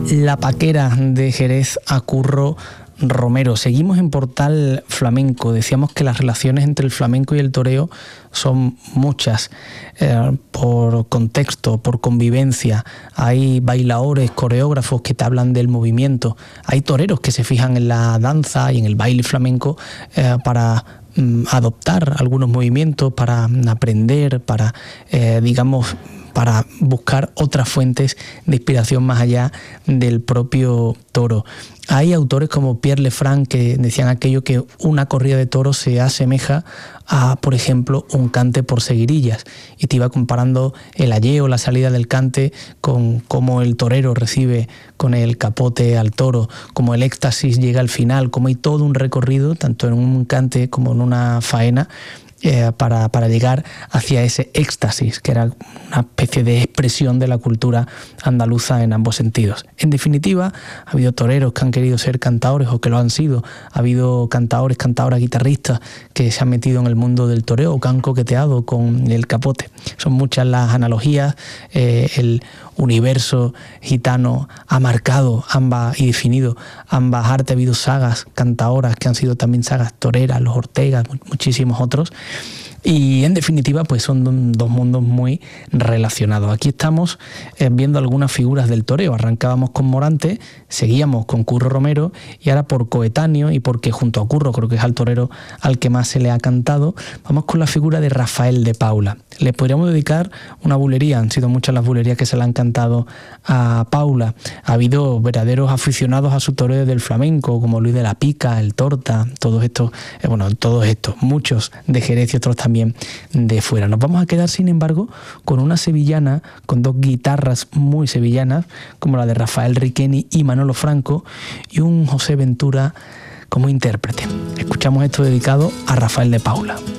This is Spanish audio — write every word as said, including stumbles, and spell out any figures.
La Paquera de Jerez a Curro Romero. Seguimos en Portal Flamenco. Decíamos que las relaciones entre el flamenco y el toreo son muchas, eh, por contexto, por convivencia. Hay bailadores, coreógrafos que te hablan del movimiento. Hay toreros que se fijan en la danza y en el baile flamenco eh, para mm, adoptar algunos movimientos, para aprender, para, eh, digamos, para buscar otras fuentes de inspiración más allá del propio toro. Hay autores como Pierre Lefranc que decían aquello que una corrida de toros se asemeja a, por ejemplo, un cante por seguirillas, y te iba comparando el ayeo, la salida del cante, con cómo el torero recibe con el capote al toro, cómo el éxtasis llega al final, cómo hay todo un recorrido, tanto en un cante como en una faena, Eh, para, para llegar hacia ese éxtasis, que era una especie de expresión de la cultura andaluza en ambos sentidos. En definitiva, ha habido toreros que han querido ser cantadores o que lo han sido, ha habido cantadores, cantadoras, guitarristas que se han metido en el mundo del toreo o que han coqueteado con el capote. Son muchas las analogías, eh, el universo gitano ha marcado ambas y definido ambas artes. Ha habido sagas cantadoras que han sido también sagas toreras, los Ortegas, muchísimos otros. Y en definitiva, pues son dos mundos muy relacionados. Aquí estamos eh, viendo algunas figuras del toreo. Arrancábamos con Morante, seguíamos con Curro Romero y ahora, por coetáneo y porque junto a Curro creo que es al torero al que más se le ha cantado, vamos con la figura de Rafael de Paula. Le podríamos dedicar una bulería, han sido muchas las bulerías que se le han cantado a Paula. Ha habido verdaderos aficionados a su toreo del flamenco, como Luis de la Pica, el Torta, todos estos, eh, bueno, todos estos, muchos de Jerez y otros también de fuera. Nos vamos a quedar, sin embargo, con una sevillana, con dos guitarras muy sevillanas, como la de Rafael Riqueni y Manolo Franco, y un José Ventura como intérprete. Escuchamos esto dedicado a Rafael de Paula.